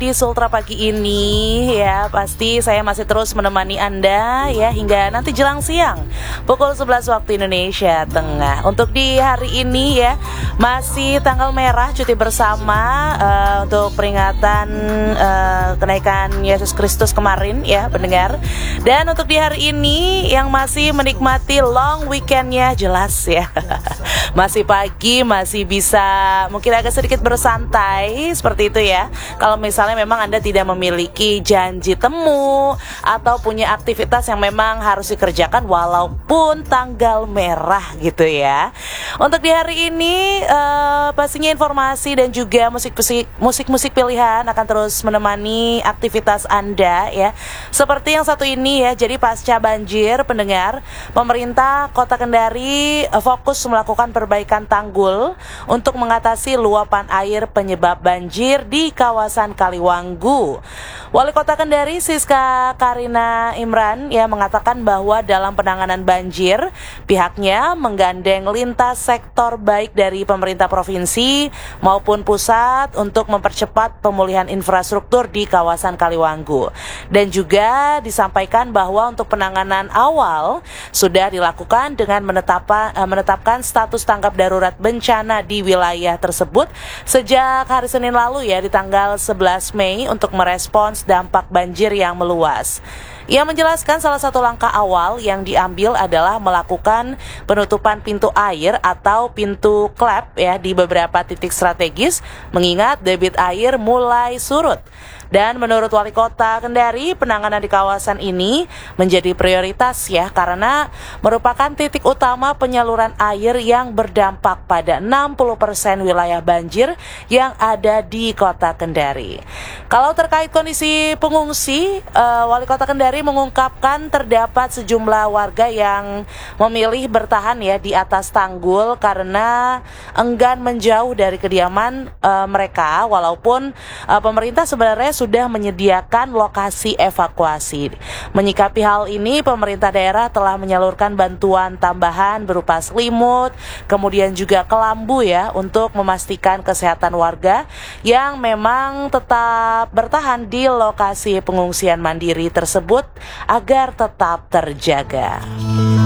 di Sultra pagi ini ya, pasti saya masih terus menemani Anda ya hingga nanti jelang siang pukul 11 waktu Indonesia Tengah. Untuk di hari ini ya, masih tanggal merah cuti bersama untuk peringatan kenaikan Yesus Kristus kemarin ya pendengar. Dan untuk di hari ini yang masih menikmati long weekendnya jelas ya masih pagi, masih bisa mungkin agak sedikit bersantai seperti itu ya. Kalau misalnya memang Anda tidak memiliki janji temu atau punya aktivitas yang memang harus dikerjakan walaupun tanggal merah gitu ya. Untuk di hari ini pastinya informasi dan juga musik-musik pilihan akan terus menemani aktivitas Anda ya. Seperti yang satu ini ya, jadi pasca banjir pendengar, pemerintah Kota Kendari fokus melakukan perbaikan tanggul untuk mengatasi luapan air penyebab banjir di kawasan Kaliwanggu. Wali Kota Kendari Siska Karina Imran ya mengatakan bahwa dalam penanganan banjir pihaknya menggandeng lintas sektor baik dari pemerintah provinsi maupun pusat untuk mempercepat pemulihan infrastruktur di kawasan Kaliwanggu. Dan juga disampaikan bahwa untuk penanganan awal sudah dilakukan dengan menetapkan status tanggap darurat bencana di wilayah tersebut sejak hari Senin lalu ya, di tanggal 11 Mei untuk merespons dampak banjir yang meluas. Ia menjelaskan salah satu langkah awal yang diambil adalah melakukan penutupan pintu air atau pintu klep ya di beberapa titik strategis mengingat debit air mulai surut. Dan menurut Wali Kota Kendari, penanganan di kawasan ini menjadi prioritas ya karena merupakan titik utama penyaluran air yang berdampak pada 60% wilayah banjir yang ada di Kota Kendari. Kalau terkait kondisi pengungsi, Wali Kota Kendari mengungkapkan terdapat sejumlah warga yang memilih bertahan ya di atas tanggul karena enggan menjauh dari kediaman mereka walaupun pemerintah sebenarnya sudah menyediakan lokasi evakuasi. Menyikapi hal ini, pemerintah daerah telah menyalurkan bantuan tambahan berupa selimut, kemudian juga kelambu ya untuk memastikan kesehatan warga yang memang tetap bertahan di lokasi pengungsian mandiri tersebut agar tetap terjaga.